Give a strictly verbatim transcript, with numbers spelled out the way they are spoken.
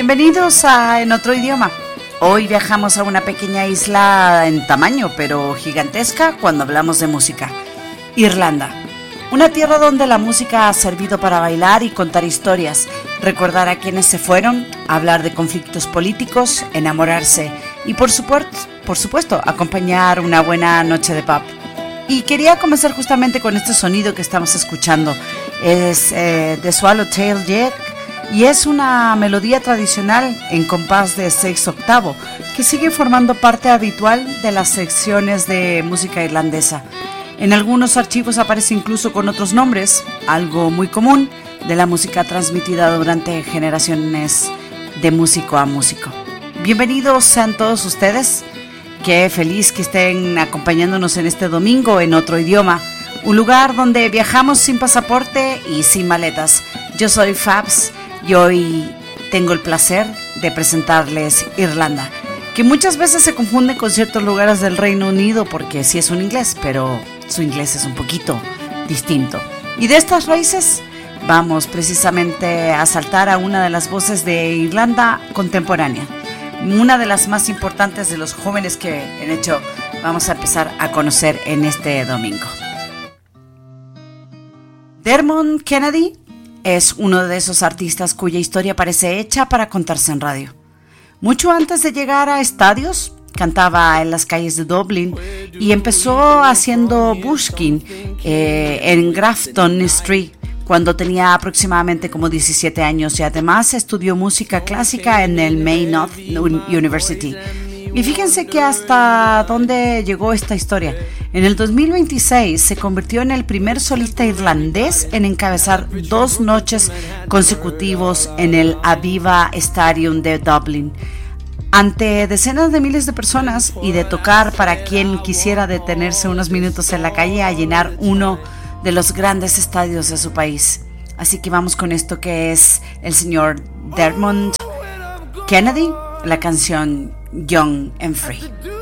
Bienvenidos a En Otro Idioma. Hoy viajamos a una pequeña isla en tamaño, pero gigantesca cuando hablamos de música. Irlanda. Una tierra donde la música ha servido para bailar y contar historias, recordar a quienes se fueron, hablar de conflictos políticos, enamorarse y por supuesto, por supuesto, acompañar una buena noche de pub. Y quería comenzar justamente con este sonido que estamos escuchando. Es eh, The Swallowtail Jig y es una melodía tradicional en compás de seis octavo que sigue formando parte habitual de las secciones de música irlandesa. En algunos archivos aparece incluso con otros nombres, algo muy común de la música transmitida durante generaciones de músico a músico. Bienvenidos sean todos ustedes. Qué feliz que estén acompañándonos en este domingo en Otro Idioma, un lugar donde viajamos sin pasaporte y sin maletas. Yo soy Fabs y hoy tengo el placer de presentarles Irlanda, que muchas veces se confunde con ciertos lugares del Reino Unido porque sí es un inglés, pero su inglés es un poquito distinto. Y de estas raíces vamos precisamente a saltar a una de las voces de Irlanda contemporánea, una de las más importantes de los jóvenes que en hecho vamos a empezar a conocer en este domingo. Dermot Kennedy es uno de esos artistas cuya historia parece hecha para contarse en radio. Mucho antes de llegar a estadios, cantaba en las calles de Dublín y empezó haciendo busking eh, en Grafton Street cuando tenía aproximadamente como diecisiete años y además estudió música clásica en el Maynooth University. Y fíjense que hasta dónde llegó esta historia. En el dos mil veintiséis se convirtió en el primer solista irlandés en encabezar dos noches consecutivos en el Aviva Stadium de Dublín, ante decenas de miles de personas, y de tocar para quien quisiera detenerse unos minutos en la calle a llenar uno de los grandes estadios de su país. Así que vamos con esto que es el señor Dermot Kennedy, la canción Young and Free.